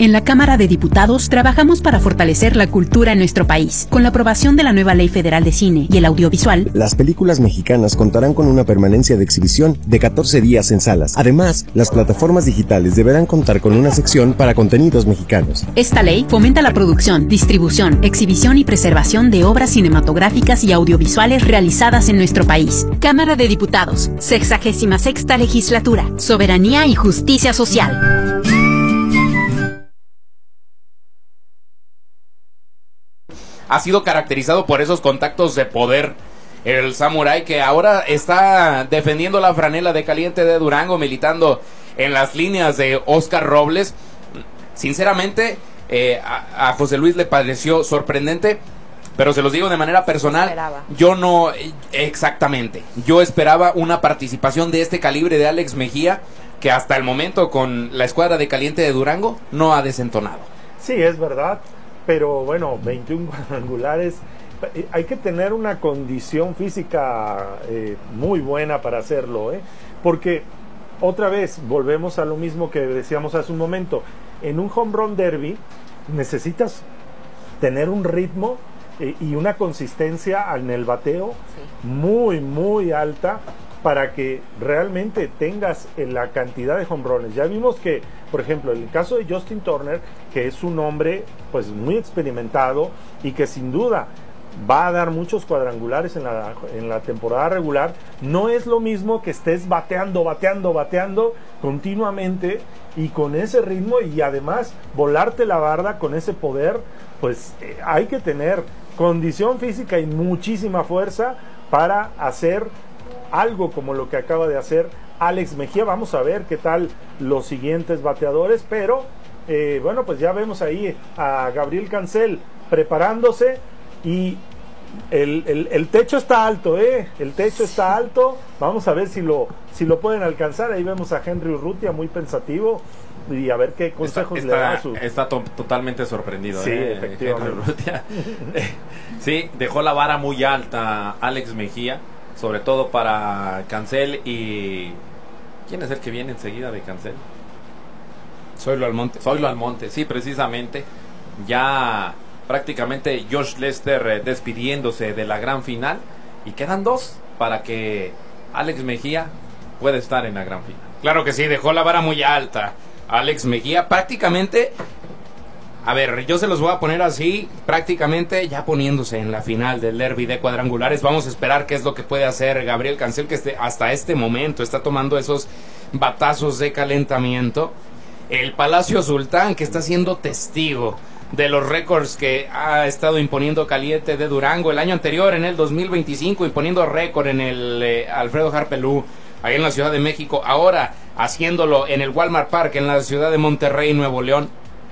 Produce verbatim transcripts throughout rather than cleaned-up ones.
En la Cámara de Diputados trabajamos para fortalecer la cultura en nuestro país. Con la aprobación de la nueva Ley Federal de Cine y el Audiovisual, las películas mexicanas contarán con una permanencia de exhibición de catorce días en salas. Además, las plataformas digitales deberán contar con una sección para contenidos mexicanos. Esta ley fomenta la producción, distribución, exhibición y preservación de obras cinematográficas y audiovisuales realizadas en nuestro país. Cámara de Diputados, sexagésima sexta Legislatura, Soberanía y Justicia Social. Ha sido caracterizado por esos contactos de poder. El samurái que ahora está defendiendo la franela de Caliente de Durango, militando en las líneas de Oscar Robles. Sinceramente, eh, a, a José Luis le pareció sorprendente, pero se los digo de manera personal, Esperaba. yo no, exactamente, yo esperaba una participación de este calibre de Alex Mejía, que hasta el momento con la escuadra de Caliente de Durango no ha desentonado. Sí, es verdad. Pero bueno, veintiún cuadrangulares, hay que tener una condición física eh, muy buena para hacerlo, ¿eh? Porque otra vez volvemos a lo mismo que decíamos hace un momento. En un home run derby necesitas tener un ritmo eh, y una consistencia en el bateo sí. muy, muy alta para que realmente tengas la cantidad de home runs. Ya vimos que, por ejemplo, en el caso de Justin Turner, que es un hombre pues muy experimentado y que sin duda va a dar muchos cuadrangulares en la, en la temporada regular, no es lo mismo que estés bateando, bateando, bateando continuamente y con ese ritmo y además volarte la barda con ese poder, pues eh, hay que tener condición física y muchísima fuerza para hacer algo como lo que acaba de hacer Alex Mejía. Vamos a ver qué tal los siguientes bateadores, pero eh, bueno, pues ya vemos ahí a Gabriel Cancel preparándose y el, el, el techo está alto, ¿eh? El techo está alto, vamos a ver si lo, si lo pueden alcanzar. Ahí vemos a Henry Urrutia muy pensativo y a ver qué consejos está, le da está, a su... Está to totalmente sorprendido. Sí, eh, efectivamente. Sí, dejó la vara muy alta Alex Mejía, sobre todo para Cancel. Y ¿quién es el que viene enseguida de Cancel? Zoilo Almonte. Zoilo Almonte, sí, precisamente. Ya prácticamente Josh Lester eh, despidiéndose de la gran final, y quedan dos para que Alex Mejía pueda estar en la gran final. Claro que sí, dejó la vara muy alta Alex Mejía, prácticamente. A ver, yo se los voy a poner así, prácticamente ya poniéndose en la final del derby de cuadrangulares. Vamos a esperar qué es lo que puede hacer Gabriel Cancel, que este, hasta este momento está tomando esos batazos de calentamiento. El Palacio Sultán, que está siendo testigo de los récords que ha estado imponiendo Caliente de Durango. El año anterior, en el dos mil veinticinco, imponiendo récord en el eh, Alfredo Harpelú, ahí en la Ciudad de México. Ahora haciéndolo en el Walmart Park, en la ciudad de Monterrey, Nuevo León.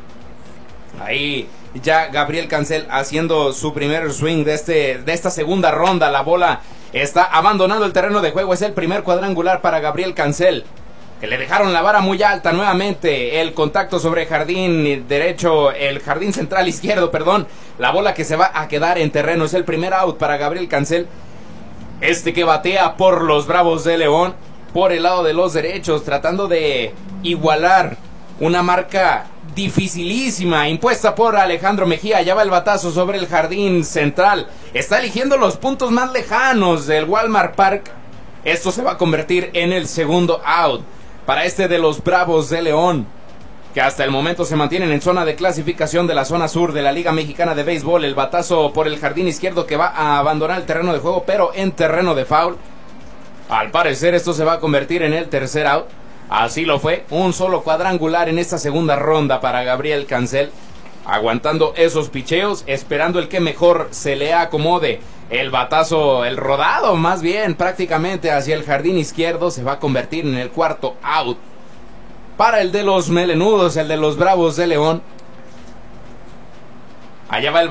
Ahí ya Gabriel Cancel haciendo su primer swing de, este, de esta segunda ronda. La bola está abandonando el terreno de juego. Es el primer cuadrangular para Gabriel Cancel, que le dejaron la vara muy alta nuevamente. El contacto sobre jardín derecho, el jardín central izquierdo, perdón. La bola que se va a quedar en terreno. Es el primer out para Gabriel Cancel. Este que batea por los Bravos de León, por el lado de los derechos, tratando de igualar una marca dificilísima impuesta por Alejandro Mejía. Ya va el batazo sobre el jardín central. Está eligiendo los puntos más lejanos del Walmart Park. Esto se va a convertir en el segundo out para este de los Bravos de León, que hasta el momento se mantienen en zona de clasificación de la zona sur de la Liga Mexicana de Béisbol. El batazo por el jardín izquierdo que va a abandonar el terreno de juego, pero en terreno de foul. Al parecer esto se va a convertir en el tercer out. Así lo fue, un solo cuadrangular en esta segunda ronda para Gabriel Cancel, aguantando esos picheos, esperando el que mejor se le acomode. El batazo, el rodado más bien, prácticamente hacia el jardín izquierdo, se va a convertir en el cuarto out para el de los melenudos, el de los Bravos de León. Allá va el